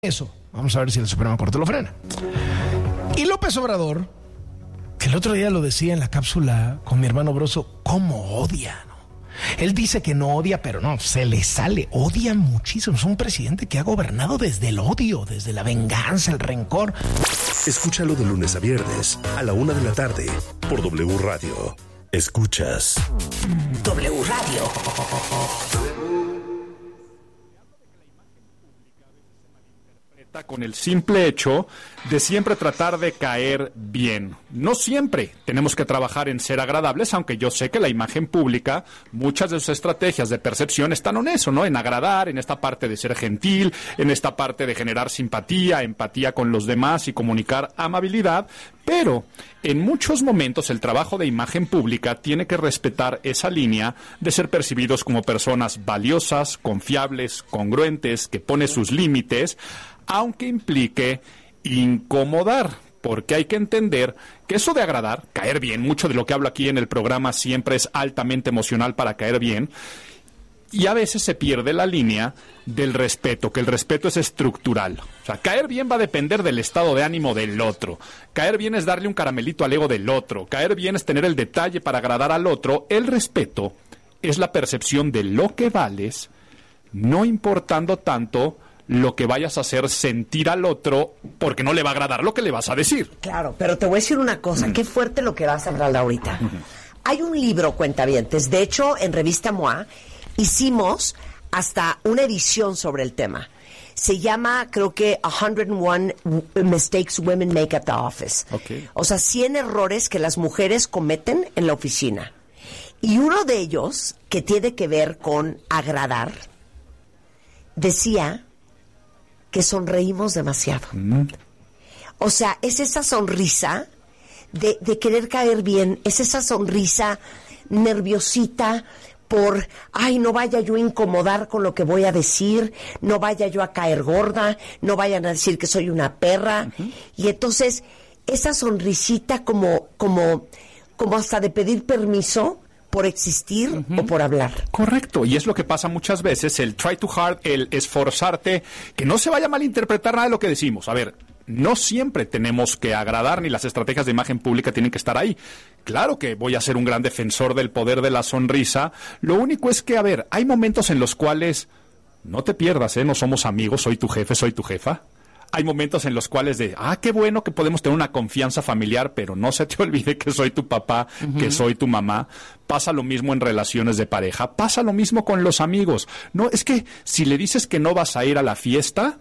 Eso, vamos a ver si la Suprema Corte lo frena. Y López Obrador, que el otro día lo decía en la cápsula con mi hermano Broso, ¿cómo odia? ¿No? Él dice que no odia, pero no, se le sale, odia muchísimo. Es un presidente que ha gobernado desde el odio, desde la venganza, el rencor. Escúchalo de lunes a viernes a la 1 de la tarde por W Radio. Escuchas W Radio. Con el simple hecho de siempre tratar de caer bien. No siempre tenemos que trabajar en ser agradables, aunque yo sé que la imagen pública, muchas de sus estrategias de percepción están en eso, ¿no? En agradar, en esta parte de ser gentil, en esta parte de generar simpatía, empatía con los demás y comunicar amabilidad, pero en muchos momentos el trabajo de imagen pública tiene que respetar esa línea de ser percibidos como personas valiosas, confiables, congruentes, que pone sus límites, aunque implique incomodar, porque hay que entender que eso de agradar, caer bien, mucho de lo que hablo aquí en el programa siempre es altamente emocional para caer bien, y a veces se pierde la línea del respeto, que el respeto es estructural. O sea, caer bien va a depender del estado de ánimo del otro. Caer bien es darle un caramelito al ego del otro. Caer bien es tener el detalle para agradar al otro. El respeto es la percepción de lo que vales, no importando tanto lo que vayas a hacer sentir al otro, porque no le va a agradar lo que le vas a decir. Claro, pero te voy a decir una cosa, qué fuerte lo que vas a hablar ahorita. Hay un libro, cuentavientes, de hecho, en Revista MOA, hicimos hasta una edición sobre el tema. Se llama, creo que, 101 Mistakes Women Make at the Office. Okay. O sea, 100 errores que las mujeres cometen en la oficina. Y uno de ellos, que tiene que ver con agradar, decía que sonreímos demasiado. O sea, es esa sonrisa de querer caer bien, es esa sonrisa nerviosita por, ay, no vaya yo a incomodar con lo que voy a decir, no vaya yo a caer gorda, no vayan a decir que soy una perra. Y entonces, esa sonrisita como hasta de pedir permiso por existir o por hablar. Correcto, y es lo que pasa muchas veces, el try too hard, el esforzarte, que no se vaya a malinterpretar nada de lo que decimos. A ver, no siempre tenemos que agradar, ni las estrategias de imagen pública tienen que estar ahí. Claro que voy a ser un gran defensor del poder de la sonrisa. Lo único es que, a ver, hay momentos en los cuales no te pierdas, no somos amigos, soy tu jefe, soy tu jefa. Hay momentos en los cuales qué bueno que podemos tener una confianza familiar, pero no se te olvide que soy tu papá, que soy tu mamá. Pasa lo mismo en relaciones de pareja, pasa lo mismo con los amigos. No, es que si le dices que no vas a ir a la fiesta,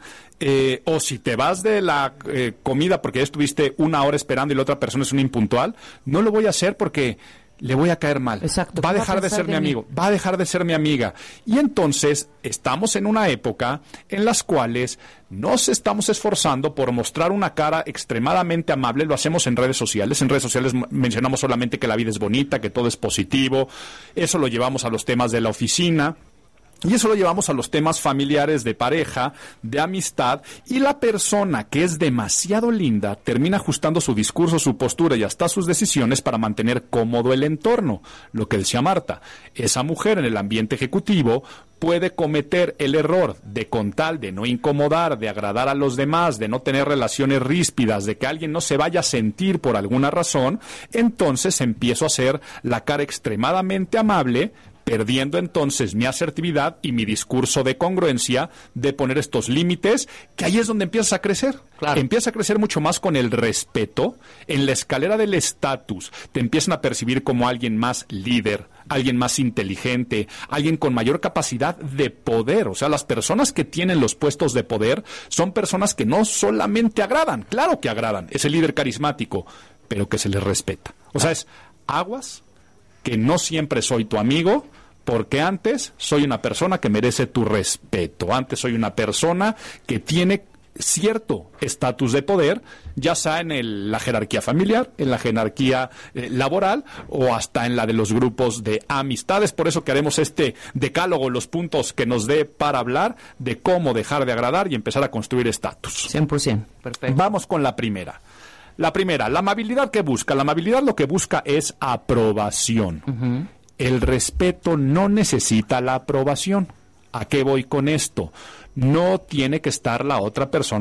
o si te vas de la comida porque ya estuviste una hora esperando y la otra persona es un impuntual, no lo voy a hacer porque le voy a caer mal. Exacto. Va a dejar de ser mi amigo, va a dejar de ser mi amiga. Y entonces estamos en una época en las cuales nos estamos esforzando por mostrar una cara extremadamente amable. Lo hacemos en redes sociales. En redes sociales mencionamos solamente que la vida es bonita, que todo es positivo. Eso lo llevamos a los temas de la oficina. Y eso lo llevamos a los temas familiares, de pareja, de amistad, y la persona que es demasiado linda termina ajustando su discurso, su postura y hasta sus decisiones para mantener cómodo el entorno. Lo que decía Marta, esa mujer en el ambiente ejecutivo puede cometer el error de, con tal de no incomodar, de agradar a los demás, de no tener relaciones ríspidas, de que alguien no se vaya a sentir por alguna razón, entonces empiezo a hacer la cara extremadamente amable, perdiendo entonces mi asertividad y mi discurso de congruencia, de poner estos límites, que ahí es donde empiezas a crecer. Claro. Empieza a crecer mucho más con el respeto. En la escalera del estatus te empiezan a percibir como alguien más líder, alguien más inteligente, alguien con mayor capacidad de poder. O sea, las personas que tienen los puestos de poder son personas que no solamente agradan, claro que agradan, es el líder carismático, pero que se les respeta. O sea, es aguas, que no siempre soy tu amigo, porque antes soy una persona que merece tu respeto, antes soy una persona que tiene cierto estatus de poder, ya sea en la jerarquía familiar, en la jerarquía laboral o hasta en la de los grupos de amistades. Por eso que haremos este decálogo, los puntos que nos dé para hablar de cómo dejar de agradar y empezar a construir estatus. 100%. Perfecto. Vamos con la primera. La amabilidad que busca. La amabilidad lo que busca es aprobación. El respeto no necesita la aprobación. ¿A qué voy con esto? no tiene que estar la otra persona